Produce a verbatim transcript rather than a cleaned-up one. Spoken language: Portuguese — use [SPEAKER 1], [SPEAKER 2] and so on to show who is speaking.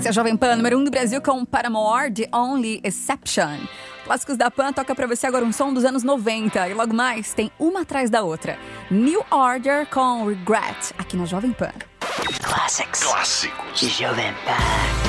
[SPEAKER 1] Esse é a Jovem Pan, número um do Brasil, com Paramore, The Only Exception. Clássicos da Pan toca pra você agora um som dos anos noventa. E logo mais tem uma atrás da outra. New Order com Regret, aqui na Jovem Pan.
[SPEAKER 2] Clássicos.
[SPEAKER 3] Clássicos.
[SPEAKER 2] Jovem Pan.